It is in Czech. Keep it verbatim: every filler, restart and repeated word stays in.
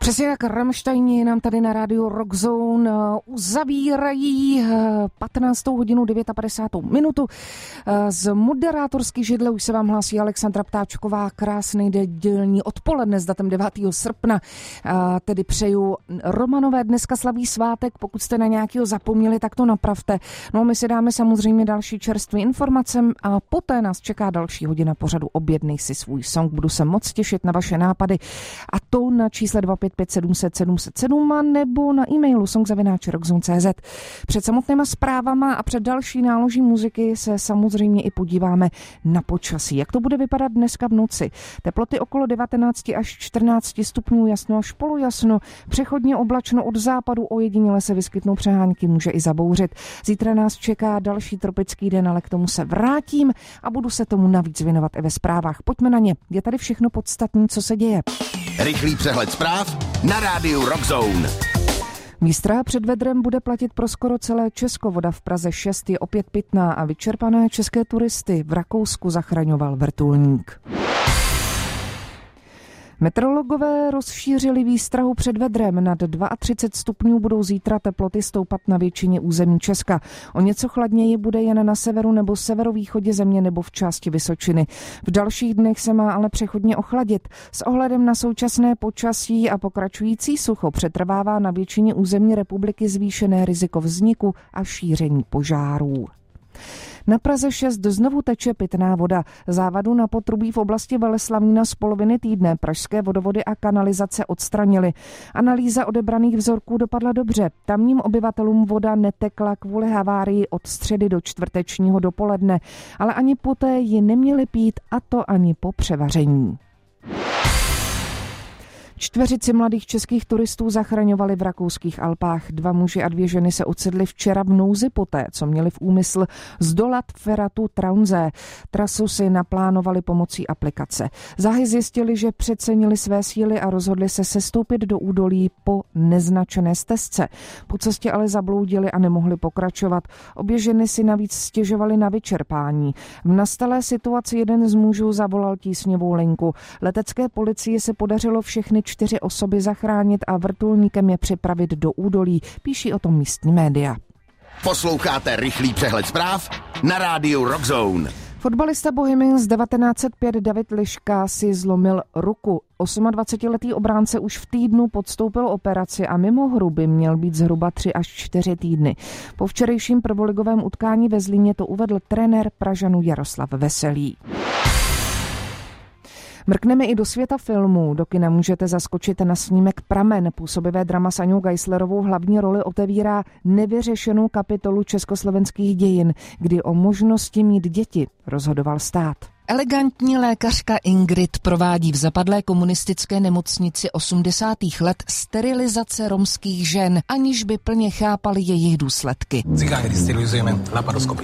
Přesně jak Rammsteini nám tady na rádiu Rockzone uzavírají patnáctou hodinu devět a padesát minutu. Z moderátorský židle už se vám hlásí Alexandra Ptáčková. Krásný nedělní odpoledne s datem devátého srpna. Tedy přeju Romanové, dneska slaví svátek. Pokud jste na nějakého zapomněli, tak to napravte. No my si dáme samozřejmě další čerstvé informace a poté nás čeká další hodina pořadu Objednej si svůj song. Budu se moc těšit na vaše nápady a to na čísle dva pět pět sedm set sedm set sedm nebo na e-mailu song zavináč rockzone tečka cé zet. Před samotnýma zprávama a před další náloží muziky se samozřejmě i podíváme na počasí. Jak to bude vypadat dneska v noci? Teploty okolo devatenáct až čtrnáct stupňů, jasno až polojasno, přechodně oblačno od západu, ojediněle se vyskytnou přehánky, může i zabouřit. Zítra nás čeká další tropický den, ale k tomu se vrátím a budu se tomu navíc věnovat i ve zprávách. Pojďme na ně. Je tady všechno podstatné, co se děje. Rychlý přehled zpráv na rádiu Rockzone. Výstraha před vedrem bude platit pro skoro celé Česko. Voda v Praze šest je opět pitná a vyčerpané české turisty v Rakousku zachraňoval vrtulník. Meteorologové rozšířili výstrahu před vedrem. Nad třicet dva stupňů budou zítra teploty stoupat na většině území Česka. O něco chladněji bude jen na severu nebo severovýchodě země nebo v části Vysočiny. V dalších dnech se má ale přechodně ochladit. S ohledem na současné počasí a pokračující sucho přetrvává na většině území republiky zvýšené riziko vzniku a šíření požárů. Na Praze šest znovu teče pitná voda. Závadu na potrubí v oblasti Veleslavína z poloviny týdne pražské vodovody a kanalizace odstranily. Analýza odebraných vzorků dopadla dobře. Tamním obyvatelům voda netekla kvůli havárii od středy do čtvrtečního dopoledne, ale ani poté ji neměli pít, a to ani po převaření. Čtveřici mladých českých turistů zachraňovali v rakouských Alpách. Dva muži a dvě ženy se ocitli včera v nouzi poté, co měli v úmysl zdolat feratu Traunsee. Trasu si naplánovali pomocí aplikace. Záhy zjistili, že přecenili své síly a rozhodli se sestoupit do údolí po neznačené stezce. Po cestě ale zabloudili a nemohli pokračovat. Obě ženy si navíc stěžovaly na vyčerpání. V nastalé situaci jeden z mužů zavolal tísňovou linku. Letecké policii se podařilo všechny čtyři osoby zachránit a vrtulníkem je připravit do údolí, píší o tom místní média. Posloucháte rychlý přehled zpráv na rádiu Rockzone. Fotbalista Bohemians z devatenáct set pět David Liška si zlomil ruku. dvacetiosmiletý obránce už v týdnu podstoupil operaci a mimo hru by měl být zhruba tři až čtyři týdny. Po včerejším prvoligovém utkání ve Zlíně to uvedl trenér Pražanů Jaroslav Veselý. Mrkneme i do světa filmů. Do kina můžete zaskočit na snímek Pramen. Působivé drama s Aňou Geislerovou hlavní roli otevírá nevyřešenou kapitolu československých dějin, kdy o možnosti mít děti rozhodoval stát. Elegantní lékařka Ingrid provádí v zapadlé komunistické nemocnici osmdesátých let sterilizace romských žen, aniž by plně chápali jejich důsledky. Cigány sterilizujeme laparoskopy.